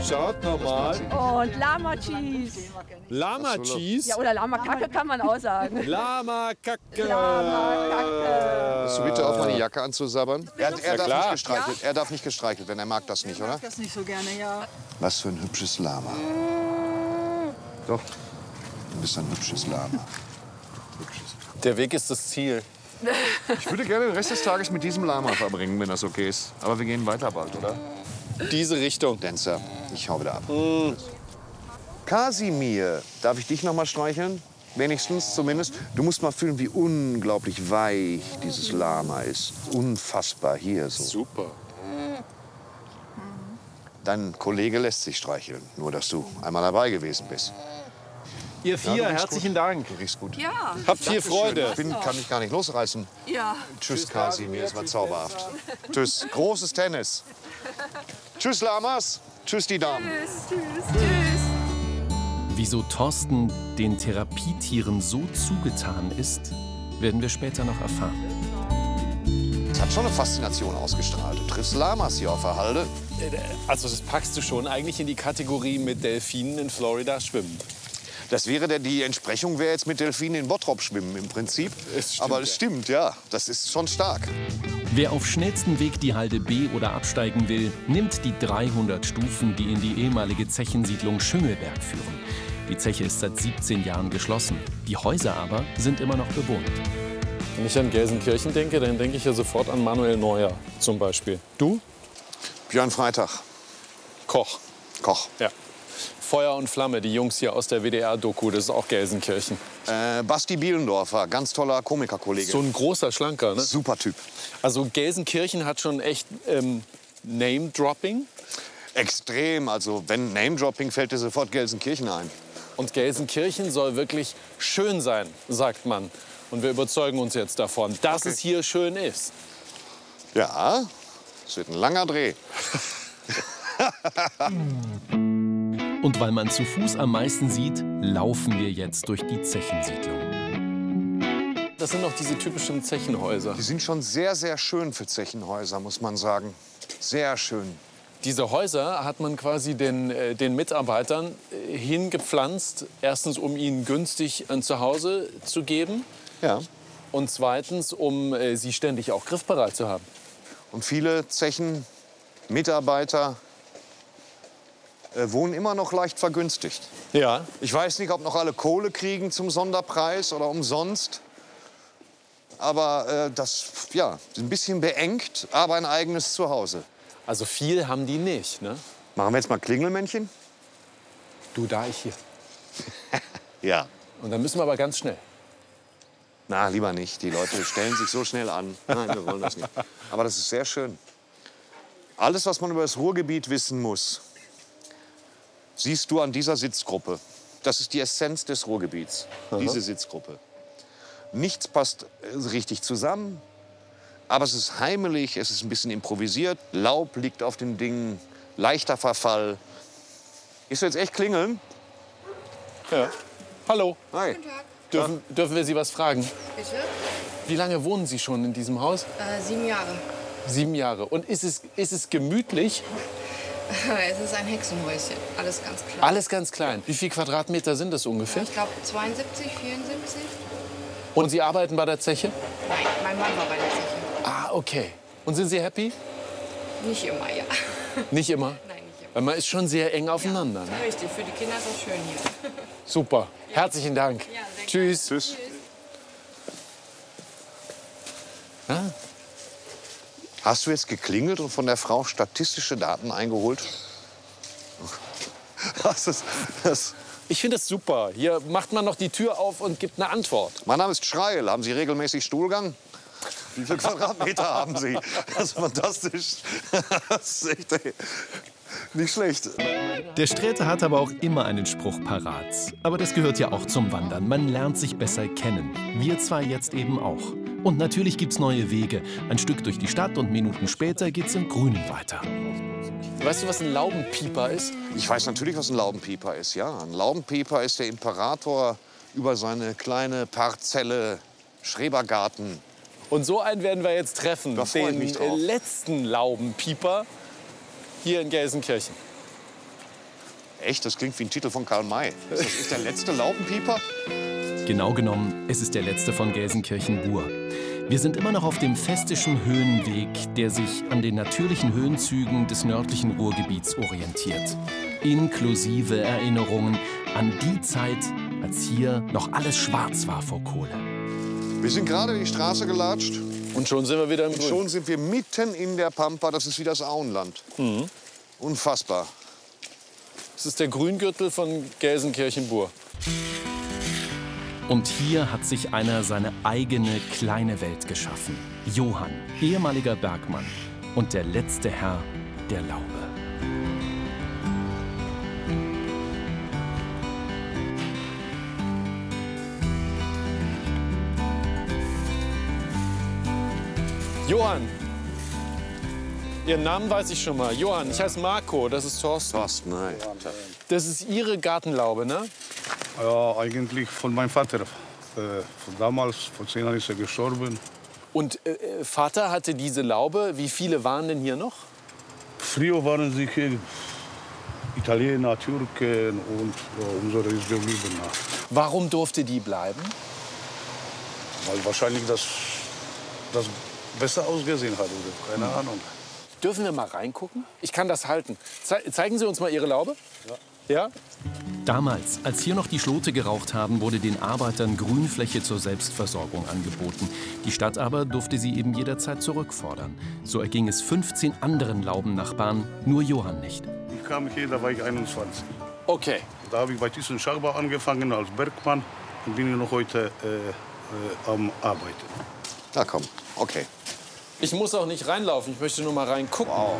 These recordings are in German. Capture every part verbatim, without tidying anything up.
Schaut nochmal. Und Lama Cheese. Lama Cheese? Ja, oder Lama Kacke kann man auch sagen. Lama Kacke. Lama Kacke. Hast du bitte auf meine Jacke anzusabbern? Er, er, Ja, darf klar. nicht gestreichelt. er darf nicht gestreichelt werden, er mag das nicht, Ich oder? mag das nicht so gerne, ja. Was für ein hübsches Lama. Doch, du bist ein hübsches Lama. Hübsches. Der Weg ist das Ziel. Ich würde gerne den Rest des Tages mit diesem Lama verbringen, wenn das okay ist. Aber wir gehen weiter bald, oder? Diese Richtung. Dancer, ich hau wieder ab. Mm. Kasimir, darf ich dich noch mal streicheln? Wenigstens zumindest. Du musst mal fühlen, wie unglaublich weich dieses Lama ist. Unfassbar hier so. Super. Dein Kollege lässt sich streicheln, nur dass du einmal dabei gewesen bist. Ihr vier, Ja, du riechst herzlichen gut. Dank. Du riechst gut. Ja, Habt viel Freude. Ich bin, kann mich gar nicht losreißen. ja. Tschüss, Kasimir, es war zauberhaft. Tschüss, großes Tennis. Tschüss, Lamas. Tschüss, die Damen. Tschüss, tschüss, tschüss. Wieso Thorsten den Therapietieren so zugetan ist, werden wir später noch erfahren. Es hat schon eine Faszination ausgestrahlt. Du triffst Lamas hier auf der Halde. Also das packst du schon eigentlich in die Kategorie mit Delfinen in Florida schwimmen. Das wäre der, die Entsprechung wäre jetzt mit Delfinen in Bottrop schwimmen im Prinzip. Es stimmt, Aber es ja. stimmt, ja. Das ist schon stark. Wer auf schnellstem Weg die Halde B oder absteigen will, nimmt die dreihundert Stufen, die in die ehemalige Zechensiedlung Schöngelberg führen. Die Zeche ist seit siebzehn Jahren geschlossen. Die Häuser aber sind immer noch bewohnt. Wenn ich an Gelsenkirchen denke, dann denke ich ja sofort an Manuel Neuer zum Beispiel. Du? Björn Freitag, Koch. Koch. Ja. Feuer und Flamme, die Jungs hier aus der W D R-Doku, das ist auch Gelsenkirchen. Äh, Basti Bielendorfer, ganz toller Komikerkollege. So ein großer Schlanker, ne? Super Typ. Also Gelsenkirchen hat schon echt ähm, Name-Dropping. Extrem. Also wenn Name-Dropping fällt dir sofort Gelsenkirchen ein. Und Gelsenkirchen soll wirklich schön sein, sagt man. Und wir überzeugen uns jetzt davon, dass Okay. es hier schön ist. Ja, es wird ein langer Dreh. Und weil man zu Fuß am meisten sieht, laufen wir jetzt durch die Zechensiedlung. Das sind noch diese typischen Zechenhäuser. Die sind schon sehr, sehr schön für Zechenhäuser, muss man sagen. Sehr schön. Diese Häuser hat man quasi den, äh, den Mitarbeitern äh, hingepflanzt. Erstens, um ihnen günstig ein Zuhause zu geben. Ja. Und zweitens, um äh, sie ständig auch griffbereit zu haben. Und viele Zechenmitarbeiter äh, wohnen immer noch leicht vergünstigt. Ja. Ich weiß nicht, ob noch alle Kohle kriegen zum Sonderpreis oder umsonst. Aber äh, das, ja, ein bisschen beengt, aber ein eigenes Zuhause. Also viel haben die nicht, ne? Machen wir jetzt mal Klingelmännchen? Du, da ich hier. Ja. Und dann müssen wir aber ganz schnell. Na, lieber nicht. Die Leute stellen sich so schnell an. Nein, wir wollen das nicht. Aber das ist sehr schön. Alles, was man über das Ruhrgebiet wissen muss, siehst du an dieser Sitzgruppe. Das ist die Essenz des Ruhrgebiets, diese Sitzgruppe. Nichts passt richtig zusammen, aber es ist heimelig, es ist ein bisschen improvisiert. Laub liegt auf den Dingen, leichter Verfall. Gehst du jetzt echt klingeln? Ja. Hallo. Hi. Dürfen, dürfen wir Sie was fragen? Bitte? Wie lange wohnen Sie schon in diesem Haus? Äh, sieben Jahre. Sieben Jahre. Und ist es, ist es gemütlich? Es ist ein Hexenhäuschen. Alles ganz klar. Alles ganz klein. Wie viele Quadratmeter sind das ungefähr? Ich glaube zweiundsiebzig, vierundsiebzig. Und Sie arbeiten bei der Zeche? Nein, mein Mann war bei der Zeche. Ah, okay. Und sind Sie happy? Nicht immer, ja. Nicht immer? Nein, nicht immer. Weil man ist schon sehr eng aufeinander. Ne? Richtig, für die Kinder ist das schön hier. Super. Herzlichen Dank. Ja, sehr Tschüss. Tschüss. Ah, Hast du jetzt geklingelt und von der Frau statistische Daten eingeholt? Das ist, das. ich finde das super. Hier macht man noch die Tür auf und gibt eine Antwort. Mein Name ist Schreil. Haben Sie regelmäßig Stuhlgang? Wie viele Quadratmeter haben Sie? Das ist fantastisch. Das ist echt, ey, nicht schlecht. Der Sträter hat aber auch immer einen Spruch parat. Aber das gehört ja auch zum Wandern. Man lernt sich besser kennen. Wir zwei jetzt eben auch. Und natürlich gibt's neue Wege. Ein Stück durch die Stadt und Minuten später geht's im Grünen weiter. Weißt du, was ein Laubenpieper ist? Ich weiß natürlich, was ein Laubenpieper ist. Ja, ein Laubenpieper ist der Imperator über seine kleine Parzelle Schrebergarten. Und so einen werden wir jetzt treffen. Da freu ich Den mich drauf. letzten Laubenpieper hier in Gelsenkirchen. Echt? Das klingt wie ein Titel von Karl May. Ist das ist der letzte Laubenpieper? Genau genommen, es ist der letzte von Gelsenkirchen-Bur. Wir sind immer noch auf dem festischen Höhenweg, der sich an den natürlichen Höhenzügen des nördlichen Ruhrgebiets orientiert. Inklusive Erinnerungen an die Zeit, als hier noch alles schwarz war vor Kohle. Wir sind gerade die Straße gelatscht. Und schon sind wir wieder im Und Grün. schon sind wir mitten in der Pampa. Das ist wie das Auenland. Mhm. Unfassbar. Das ist der Grüngürtel von Gelsenkirchen-Bur. Und hier hat sich einer seine eigene kleine Welt geschaffen. Johann, ehemaliger Bergmann und der letzte Herr der Laube. Johann. Ihren Namen weiß ich schon mal. Johann, ich heiße Marco, das ist Thorsten. Thorsten, nein. Das ist Ihre Gartenlaube, ne? Ja, eigentlich von meinem Vater. Äh, von damals, vor zehn Jahren ist er gestorben. Und äh, Vater hatte diese Laube. Wie viele waren denn hier noch? Früher waren sie hier Italiener, Türken und ja, unsere ist geblieben. Warum durfte die bleiben? Weil wahrscheinlich das, das besser ausgesehen hat. Oder? Keine Hm. Ahnung. Dürfen wir mal reingucken? Ich kann das halten. Ze zeigen Sie uns mal Ihre Laube. Ja. Ja? Damals, als hier noch die Schlote geraucht haben, wurde den Arbeitern Grünfläche zur Selbstversorgung angeboten. Die Stadt aber durfte sie eben jederzeit zurückfordern. So erging es fünfzehn anderen Laubennachbarn, nur Johann nicht. Ich kam hier, da war ich einundzwanzig. Okay. Da habe ich bei Thyssen Schachbau angefangen als Bergmann und bin noch heute äh, äh, am Arbeiten. Na komm, okay. Ich muss auch nicht reinlaufen, ich möchte nur mal reingucken. Wow.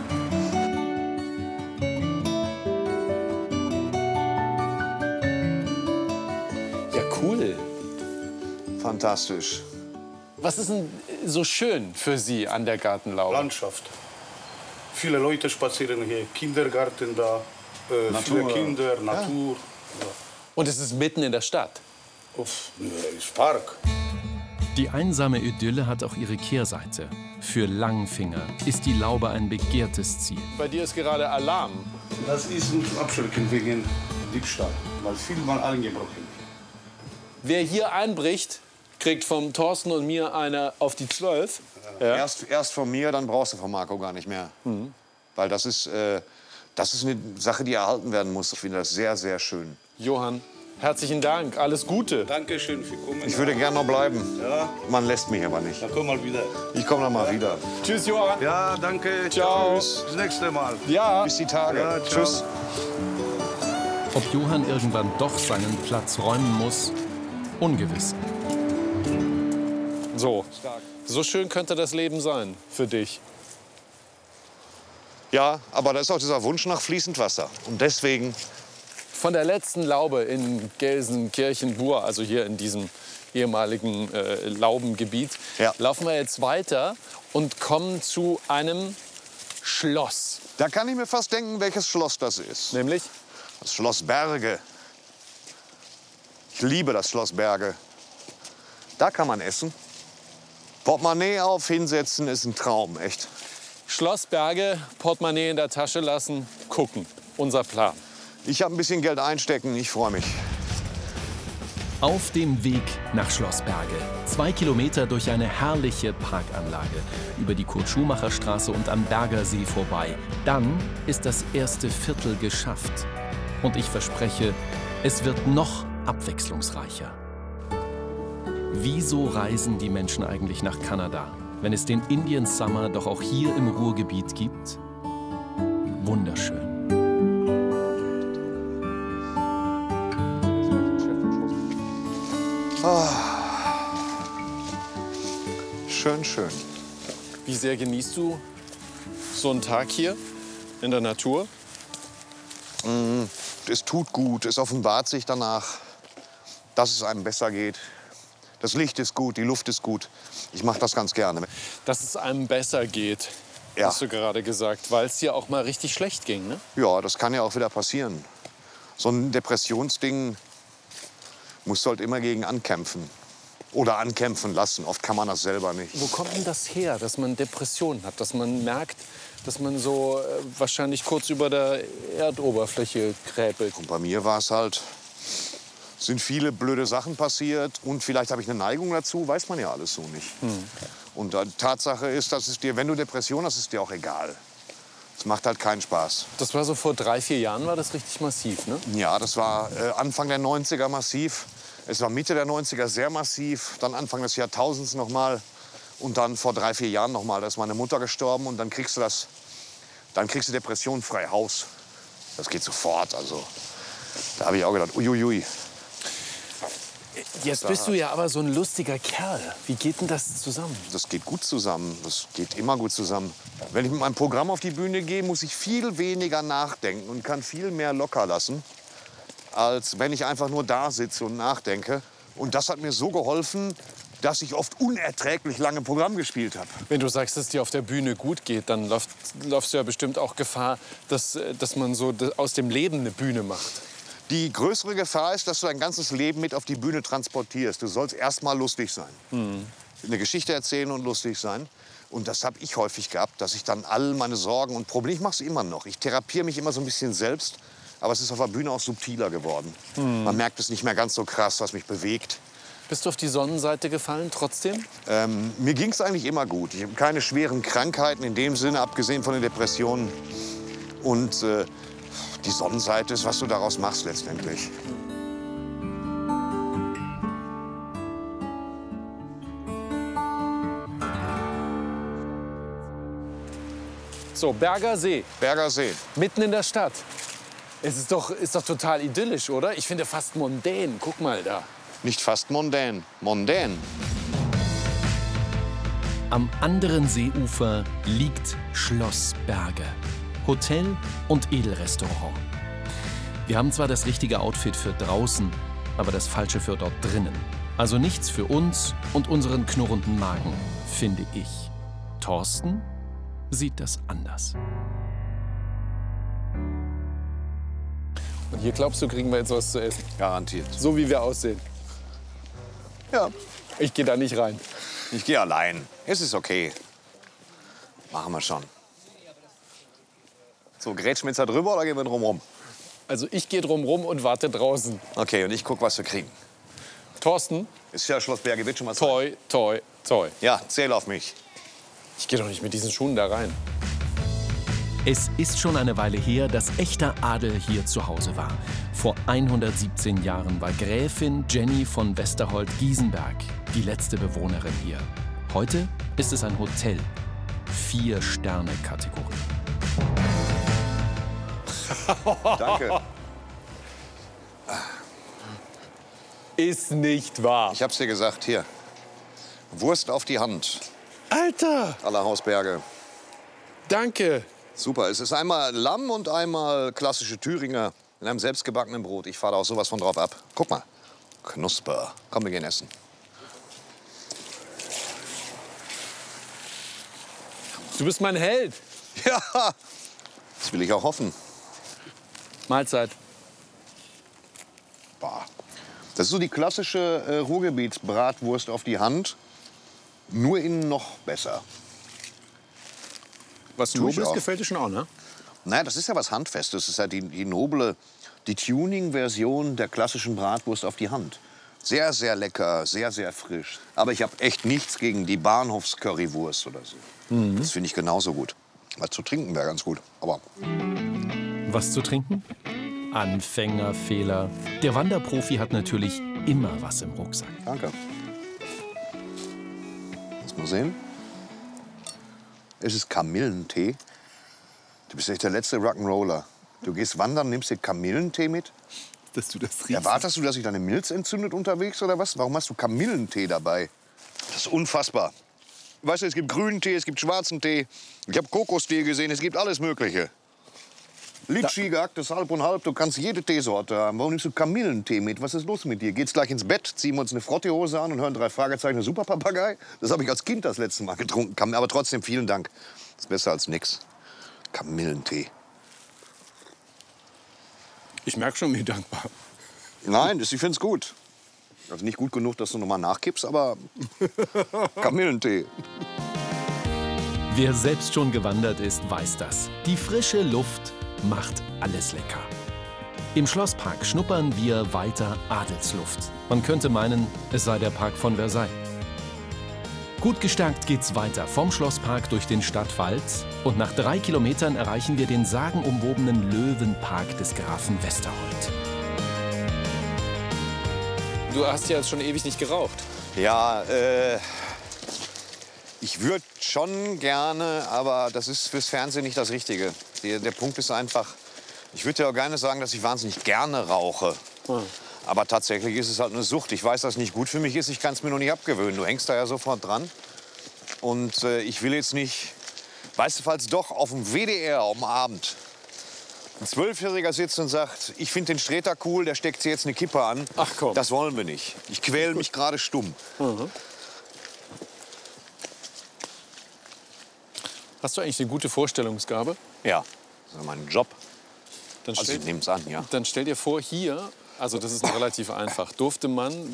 Ja, cool. Fantastisch. Was ist denn so schön für Sie an der Gartenlaube? Landschaft. Viele Leute spazieren hier, Kindergarten da, äh, viele Kinder, Natur. Ja. Und es ist mitten in der Stadt. Uff, ne, ist Park. Die einsame Idylle hat auch ihre Kehrseite. Für Langfinger ist die Laube ein begehrtes Ziel. Bei dir ist gerade Alarm. Das ist ein Abschrecken wegen Diebstahl, weil viel mal eingebrochen. Wer hier einbricht, kriegt vom Thorsten und mir eine auf die zwölf. Ja. Erst, erst von mir, dann brauchst du von Marco gar nicht mehr. Mhm. Weil das ist, äh, das ist eine Sache, die erhalten werden muss. Ich finde das sehr, sehr schön. Johann, herzlichen Dank. Alles Gute. Dankeschön für kommen. Ich würde gerne noch bleiben. Ja. Man lässt mich aber nicht. Dann komm mal wieder. Ich komme noch mal wieder. Tschüss, Johann. Ja, danke. Ciao. Bis das nächste Mal. Ja. Bis die Tage. Ja, ciao. Tschüss. Ob Johann irgendwann doch seinen Platz räumen muss, ungewiss. So. So schön könnte das Leben sein für dich. Ja, aber da ist auch dieser Wunsch nach fließend Wasser. Und deswegen, Von der letzten Laube in Gelsenkirchen-Bur, also hier in diesem ehemaligen äh, Laubengebiet, Ja. laufen wir jetzt weiter und kommen zu einem Schloss. da kann ich mir fast denken, welches Schloss das ist. Nämlich? Das Schloss Berge. Ich liebe das Schloss Berge. Da kann man essen. Portemonnaie auf, hinsetzen, ist ein Traum, echt. Schloss Berge, Portemonnaie in der Tasche lassen, gucken. Unser Plan. Ich habe ein bisschen Geld einstecken, ich freue mich. Auf dem Weg nach Schloss Berge. Zwei Kilometer durch eine herrliche Parkanlage. Über die Kurt-Schumacher-Straße und am Bergersee vorbei. Dann ist das erste Viertel geschafft. Und ich verspreche, es wird noch abwechslungsreicher. Wieso reisen die Menschen eigentlich nach Kanada, wenn es den Indian Summer doch auch hier im Ruhrgebiet gibt? Wunderschön. Schön, schön. Wie sehr genießt du so einen Tag hier in der Natur? Es tut gut, es offenbart sich danach, dass es einem besser geht. Das Licht ist gut, die Luft ist gut. Ich mache das ganz gerne. Dass es einem besser geht, Ja. hast du gerade gesagt, weil es dir auch mal richtig schlecht ging, ne? Ja, das kann ja auch wieder passieren. So ein Depressionsding musst du halt immer gegen ankämpfen. Oder ankämpfen lassen. Oft kann man das selber nicht. Wo kommt denn das her, dass man Depressionen hat? Dass man merkt, dass man so äh, wahrscheinlich kurz über der Erdoberfläche kräpelt. Und bei mir war es halt, sind viele blöde Sachen passiert und vielleicht habe ich eine Neigung dazu, weiß man ja alles so nicht. Hm. Und die Tatsache ist, dass es dir, wenn du Depression hast, ist es dir auch egal. Es macht halt keinen Spaß. Das war so vor drei, vier Jahren, war das richtig massiv, ne? Ja, das war äh, Anfang der neunziger massiv. Es war Mitte der neunziger sehr massiv. Dann Anfang des Jahrtausends noch mal. Und dann vor drei, vier Jahren noch mal. Da ist meine Mutter gestorben. Und dann kriegst du das, dann kriegst du Depression frei Haus. Das geht sofort. Also, da habe ich auch gedacht, uiuiui. Jetzt bist du ja aber so ein lustiger Kerl. Wie geht denn das zusammen? Das geht gut zusammen. Das geht immer gut zusammen. Wenn ich mit meinem Programm auf die Bühne gehe, muss ich viel weniger nachdenken und kann viel mehr locker lassen, als wenn ich einfach nur da sitze und nachdenke. Und das hat mir so geholfen, dass ich oft unerträglich lange Programm gespielt habe. Wenn du sagst, dass es dir auf der Bühne gut geht, dann läuft, läufst du ja bestimmt auch Gefahr, dass, dass man so aus dem Leben eine Bühne macht. Die größere Gefahr ist, dass du dein ganzes Leben mit auf die Bühne transportierst. Du sollst erst mal lustig sein. Mhm. Eine Geschichte erzählen und lustig sein. Und das habe ich häufig gehabt, dass ich dann all meine Sorgen und Probleme, ich mache es immer noch. Ich therapiere mich immer so ein bisschen selbst, aber es ist auf der Bühne auch subtiler geworden. Mhm. Man merkt es nicht mehr ganz so krass, was mich bewegt. Bist du auf die Sonnenseite gefallen trotzdem? Ähm, mir ging es eigentlich immer gut. Ich habe keine schweren Krankheiten in dem Sinne, abgesehen von den Depressionen. Und äh, die Sonnenseite ist, was du daraus machst letztendlich. So, Berger See. Berger See. Mitten in der Stadt. Es ist doch, ist doch total idyllisch, oder? Ich finde fast mondän. Guck mal da. Nicht fast mondän, mondän. Am anderen Seeufer liegt Schloss Berge. Hotel und Edelrestaurant. Wir haben zwar das richtige Outfit für draußen, aber das falsche für dort drinnen. Also nichts für uns und unseren knurrenden Magen, finde ich. Thorsten sieht das anders. Und hier glaubst du, kriegen wir jetzt was zu essen? Garantiert. So wie wir aussehen. Ja. Ich gehe da nicht rein. Ich gehe allein. Es ist okay. Machen wir schon. So, grätschen wir jetzt da drüber oder gehen wir drum rum? Also ich gehe drum rum und warte draußen. Okay, und ich guck, was wir kriegen. Thorsten? Ist ja Schloss Berge, wird schon mal Toi, toi, toi. Ja, zähl auf mich. Ich gehe doch nicht mit diesen Schuhen da rein. Es ist schon eine Weile her, dass echter Adel hier zu Hause war. Vor hundertsiebzehn Jahren war Gräfin Jenny von Westerhold-Giesenberg die letzte Bewohnerin hier. Heute ist es ein Hotel. Vier-Sterne-Kategorie. Danke. Ist nicht wahr. Ich hab's dir gesagt, hier. Wurst auf die Hand. Alter! Aller Hausberge. Danke. Super. Es ist einmal Lamm und einmal klassische Thüringer in einem selbstgebackenen Brot. Ich fahre da auch sowas von drauf ab. Guck mal. Knusper. Komm, wir gehen essen. Du bist mein Held. Ja, das will ich auch hoffen. Mahlzeit. Bah. Das ist so die klassische äh, Ruhrgebietsbratwurst auf die Hand, nur innen noch besser. Was Tue ich Nobles auch. gefällt dir schon auch, ne? Naja, das ist ja was Handfestes. Das ist ja die, die noble, die Tuning-Version der klassischen Bratwurst auf die Hand. Sehr, sehr lecker, sehr, sehr frisch. Aber ich habe echt nichts gegen die Bahnhofs-Currywurst oder so. Mhm. Das finde ich genauso gut. Was zu trinken wäre ganz gut. Aber Was zu trinken? Anfängerfehler. Der Wanderprofi hat natürlich immer was im Rucksack. danke. Lass mal sehen. Es ist Kamillentee. Du bist echt der letzte Rock'n'Roller. Du gehst wandern, nimmst dir Kamillentee mit? Dass du das riechst. Erwartest du, dass sich deine Milz entzündet unterwegs oder was? Warum hast du Kamillentee dabei? Das ist unfassbar. Weißt du, es gibt grünen Tee, es gibt schwarzen Tee. Ich habe Kokostee gesehen, es gibt alles Mögliche. Litschi, gehacktes Halb und Halb, du kannst jede Teesorte haben. Warum nimmst du Kamillentee mit? Was ist los mit dir? Geht's gleich ins Bett, ziehen wir uns eine Frottehose an und hören drei Fragezeichen, Superpapagei? Das habe ich als Kind das letzte Mal getrunken. Aber trotzdem vielen Dank. Das ist besser als nix. Kamillentee. Ich merke schon, wie dankbar. Nein, das, ich finde es gut. Also nicht gut genug, dass du noch mal nachkippst, aber Kamillentee. Wer selbst schon gewandert ist, weiß das. Die frische Luft macht alles lecker. Im Schlosspark schnuppern wir weiter Adelsluft. Man könnte meinen, es sei der Park von Versailles. Gut gestärkt geht's weiter vom Schlosspark durch den Stadtwald und nach drei Kilometern erreichen wir den sagenumwobenen Löwenpark des Grafen Westerholt. Du hast ja jetzt schon ewig nicht geraucht. Ja, äh, ich würde schon gerne, aber das ist fürs Fernsehen nicht das Richtige. Der, der Punkt ist einfach, ich würde ja auch gerne sagen, dass ich wahnsinnig gerne rauche. Hm. Aber tatsächlich ist es halt eine Sucht. Ich weiß, dass es nicht gut für mich ist, ich kann es mir noch nicht abgewöhnen. Du hängst da ja sofort dran. Und äh, ich will jetzt nicht, weißt du, falls doch auf dem W D R am Abend ein Zwölfjähriger sitzt und sagt, ich finde den Streter cool, der steckt sich jetzt eine Kippe an. Ach komm. Das wollen wir nicht. Ich quäle mich gerade stumm. Mhm. Hast du eigentlich eine gute Vorstellungsgabe? Ja, das ist mein Job. Dann Also stell, ich nehme es an, ja. dann stell dir vor, hier, also das ist noch relativ einfach, durfte man